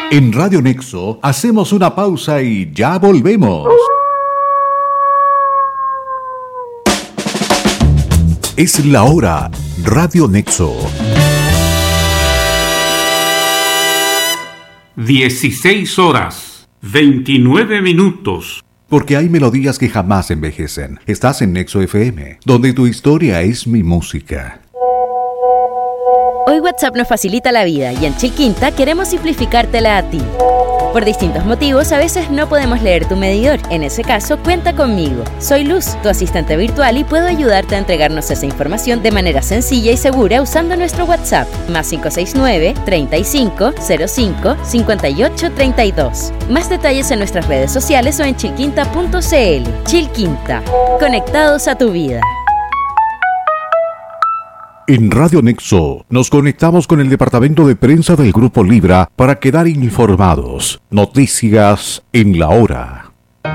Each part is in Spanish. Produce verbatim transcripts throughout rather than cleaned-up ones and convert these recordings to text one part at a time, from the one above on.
En Radio Nexo hacemos una pausa y ya volvemos. Es la hora. Radio Nexo. dieciséis horas, veintinueve minutos. Porque hay melodías que jamás envejecen. Estás en Nexo F M, donde tu historia es mi música. Hoy WhatsApp nos facilita la vida y en Chilquinta queremos simplificártela a ti. Por distintos motivos, a veces no podemos leer tu medidor. En ese caso, cuenta conmigo. Soy Luz, tu asistente virtual, y puedo ayudarte a entregarnos esa información de manera sencilla y segura usando nuestro WhatsApp. Más cinco seis nueve, treinta y cinco, cero cinco, cincuenta y ocho, treinta y dos. Más detalles en nuestras redes sociales o en chilquinta punto c l. Chilquinta. Conectados a tu vida. En Radio Nexo nos conectamos con el departamento de prensa del Grupo Libra para quedar informados. Noticias en la hora.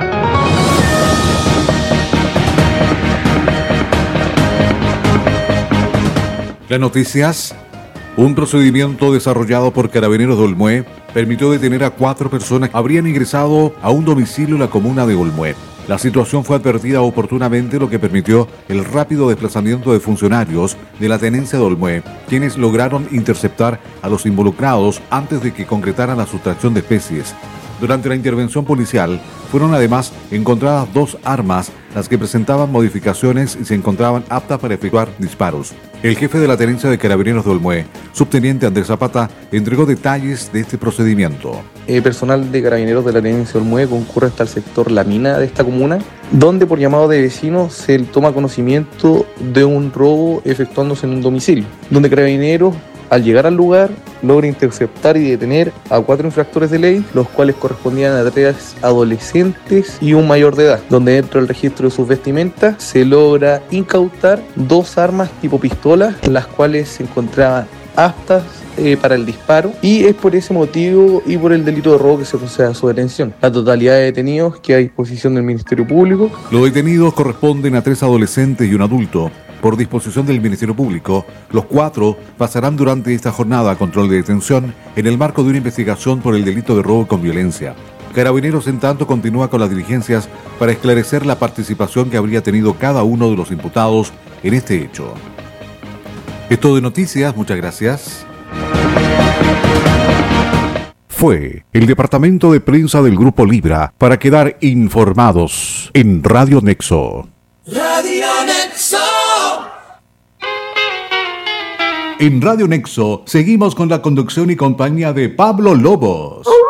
Las noticias. Un procedimiento desarrollado por Carabineros de Olmué permitió detener a cuatro personas que habrían ingresado a un domicilio en la comuna de Olmué. La situación fue advertida oportunamente, lo que permitió el rápido desplazamiento de funcionarios de la tenencia de Olmué, quienes lograron interceptar a los involucrados antes de que concretaran la sustracción de especies. Durante la intervención policial, fueron además encontradas dos armas, las que presentaban modificaciones y se encontraban aptas para efectuar disparos. El jefe de la tenencia de Carabineros de Olmué, subteniente Andrés Zapata, entregó detalles de este procedimiento. Eh, personal de Carabineros de la tenencia de Olmué concurre hasta el sector La Mina de esta comuna, donde por llamado de vecinos se toma conocimiento de un robo efectuándose en un domicilio, donde Carabineros, al llegar al lugar, logra interceptar y detener a cuatro infractores de ley, los cuales correspondían a tres adolescentes y un mayor de edad, donde dentro del registro de sus vestimentas se logra incautar dos armas tipo pistola, las cuales se encontraban aptas eh, para el disparo, y es por ese motivo y por el delito de robo que se procede a su detención. La totalidad de detenidos queda a disposición del Ministerio Público. Los detenidos corresponden a tres adolescentes y un adulto. Por disposición del Ministerio Público, los cuatro pasarán durante esta jornada a control de detención en el marco de una investigación por el delito de robo con violencia. Carabineros, en tanto, continúa con las diligencias para esclarecer la participación que habría tenido cada uno de los imputados en este hecho. Es todo de noticias, muchas gracias. Fue el departamento de prensa del Grupo Libra para quedar informados en Radio Nexo. Radio Nexo. En Radio Nexo seguimos con la conducción y compañía de Pablo Lobos.